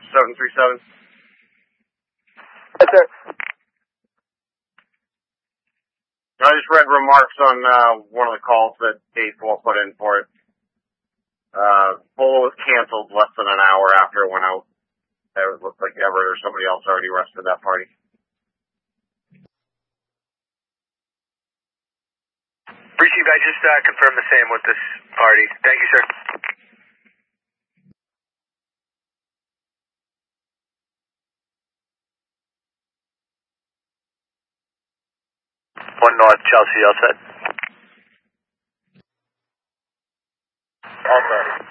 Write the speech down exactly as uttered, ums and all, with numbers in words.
seven three seven. Yes, sir. I just read remarks on uh, one of the calls that Dave four put in for it. Uh, Polo was canceled less than an hour after it went out. It looked like Everett or somebody else already arrested that party. Chief, I just uh, confirmed the same with this party. Thank you, sir. One North, Chelsea, all set. All set.